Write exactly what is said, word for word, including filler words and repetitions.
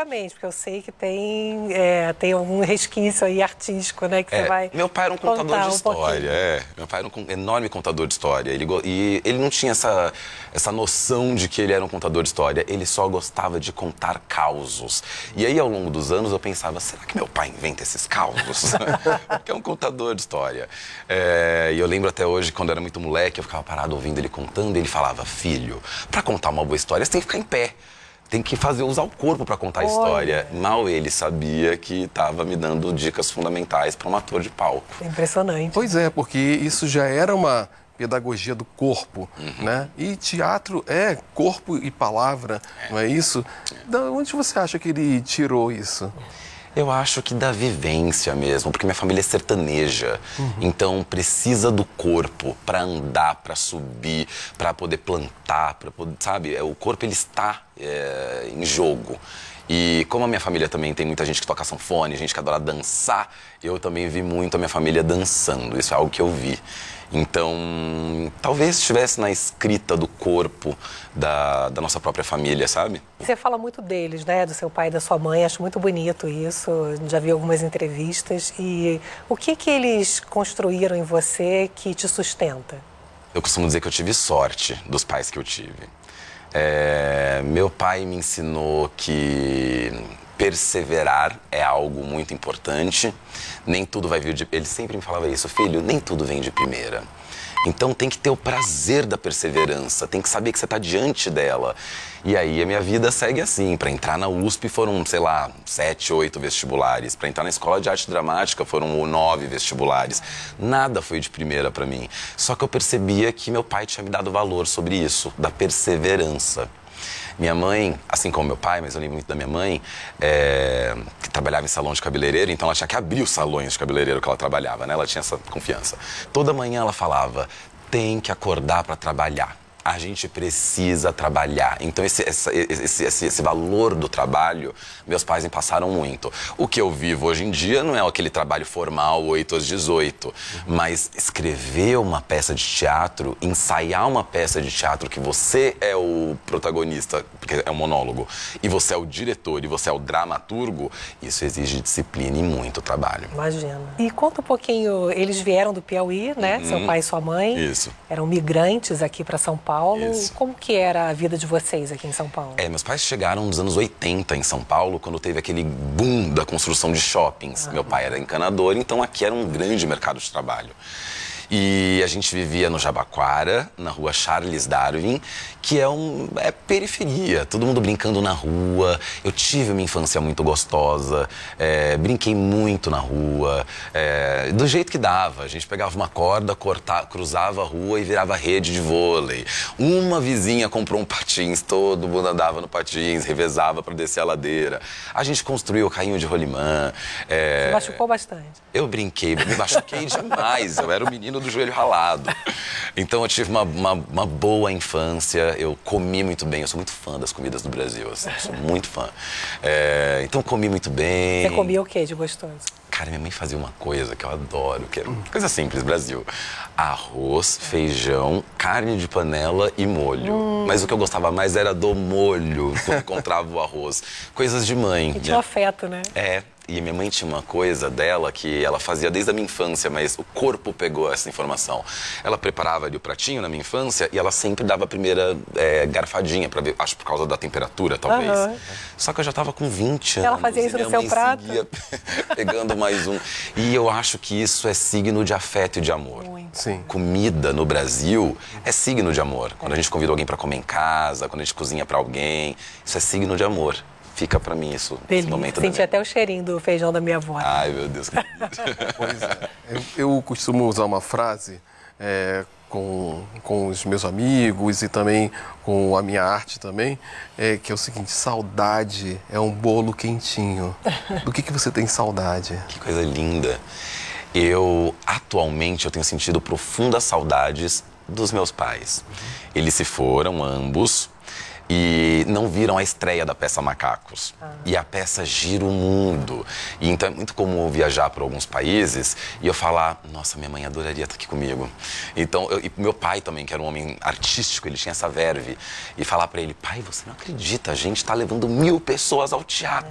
artisticamente, porque eu sei que tem, é, tem algum resquício aí artístico, né, que É, você vai meu pai era um contador de um história, é. Meu pai era um enorme contador de história. Ele, e ele não tinha essa, essa noção de que ele era um contador de história. Ele só gostava de contar causos. E aí, ao longo dos anos, eu pensava, será que meu pai inventa esses causos? Porque é um contador de história. É, e eu lembro até hoje, quando eu era muito moleque, eu ficava parado ouvindo ele contando, e ele falava, filho, para contar uma boa história, você tem que ficar em pé. Tem que fazer, usar o corpo para contar a história. Olha. Mal ele sabia que estava me dando dicas fundamentais para um ator de palco. É impressionante. Pois é, porque isso já era uma pedagogia do corpo, Uhum. né? E teatro é corpo e palavra, é. não é isso? É. Da onde você acha que ele tirou isso? Eu acho que da vivência mesmo, porque minha família é sertaneja, uhum. então precisa do corpo para andar, para subir, para poder plantar, para poder, sabe? O corpo ele está é, em jogo. E como a minha família também tem muita gente que toca sanfone, gente que adora dançar, eu também vi muito a minha família dançando, isso é algo que eu vi. Então, talvez estivesse na escrita do corpo da, da nossa própria família, sabe? Você fala muito deles, né? Do seu pai e da sua mãe, acho muito bonito isso, já vi algumas entrevistas. E o que que eles construíram em você que te sustenta? Eu costumo dizer que eu tive sorte dos pais que eu tive. É, meu pai me ensinou que perseverar é algo muito importante. Nem tudo vai vir de... Ele sempre me falava isso, filho, nem tudo vem de primeira. Então tem que ter o prazer da perseverança, tem que saber que você está diante dela. E aí a minha vida segue assim. Para entrar na U S P foram, sei lá, sete, oito vestibulares. Para entrar na Escola de Arte Dramática foram nove vestibulares. Nada foi de primeira para mim. Só que eu percebia que meu pai tinha me dado valor sobre isso, da perseverança. Minha mãe, assim como meu pai, mas eu lembro muito da minha mãe, é, que trabalhava em salão de cabeleireiro, então ela tinha que abrir os salões de cabeleireiro que ela trabalhava, né? Ela tinha essa confiança. Toda manhã ela falava, tem que acordar para trabalhar. A gente precisa trabalhar. Então, esse, esse, esse, esse, esse valor do trabalho, meus pais me passaram muito. O que eu vivo hoje em dia não é aquele trabalho formal, oito às dezoito. Uhum. Mas escrever uma peça de teatro, ensaiar uma peça de teatro que você é o protagonista, porque é um monólogo, e você é o diretor, e você é o dramaturgo, isso exige disciplina e muito trabalho. Imagina. E conta um pouquinho, eles vieram do Piauí, né? Uhum. Seu pai e sua mãe. Isso. Eram migrantes aqui para São Paulo. Paulo. Isso. Como que era a vida de vocês aqui em São Paulo? É, meus pais chegaram nos anos oitenta em São Paulo, quando teve aquele boom da construção de shoppings. Ah. Meu pai era encanador, então aqui era um grande mercado de trabalho. E a gente vivia no Jabaquara, na rua Charles Darwin, que é, um, é periferia, todo mundo brincando na rua. Eu tive uma infância muito gostosa, é, brinquei muito na rua, é, do jeito que dava. A gente pegava uma corda, corta, cruzava a rua e virava rede de vôlei. Uma vizinha comprou um patins, todo mundo andava no patins, revezava para descer a ladeira. A gente construiu o carrinho de rolimã. É, Você machucou bastante? Eu brinquei, me machuquei demais, eu era o menino do joelho ralado. Então eu tive uma, uma, uma boa infância, eu comi muito bem, eu sou muito fã das comidas do Brasil, assim, sou muito fã. É, então comi muito bem. Você comia o que de gostoso? Cara, minha mãe fazia uma coisa que eu adoro, que é coisa simples, Brasil. Arroz, feijão, carne de panela e molho. Hum. Mas o que eu gostava mais era do molho, quando encontrava o arroz. Coisas de mãe. E tinha um afeto, né? É. E minha mãe tinha uma coisa dela que ela fazia desde a minha infância, mas o corpo pegou essa informação. Ela preparava ali o pratinho na minha infância e ela sempre dava a primeira é, garfadinha, pra ver, acho por causa da temperatura, talvez. Uhum. Só que eu já estava com vinte anos. Ela fazia isso no seu prato? Seguia pegando mais um. E eu acho que isso é signo de afeto e de amor. Muito. Sim. Comida no Brasil é signo de amor. Quando a gente convida alguém para comer em casa, quando a gente cozinha para alguém, isso é signo de amor. Fica pra mim isso, esse momento. Senti minha... até o cheirinho do feijão da minha avó. Ai, meu Deus, que Pois é. Eu, eu costumo usar uma frase é, com, com os meus amigos e também com a minha arte também, é, que é o seguinte, saudade é um bolo quentinho. Do que, que você tem saudade? Que coisa linda. Eu, atualmente, eu tenho sentido profundas saudades dos meus pais. Uhum. Eles se foram, ambos, e não viram a estreia da peça Macacos. Ah. E a peça gira o mundo. E então é muito comum eu viajar para alguns países e eu falar, nossa, minha mãe adoraria estar aqui comigo. Então, eu, e meu pai também, que era um homem artístico, ele tinha essa verve. E falar para ele, pai, você não acredita, a gente está levando mil pessoas ao teatro.